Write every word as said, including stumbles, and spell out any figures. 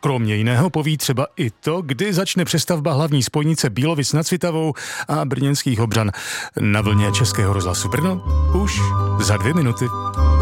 Kromě jiného poví třeba i to, kdy začne přestavba hlavní spojnice Bílovic nad Svitavou a brněnských Obřan. Na vlně Českého rozhlasu Brno už za dvě minuty.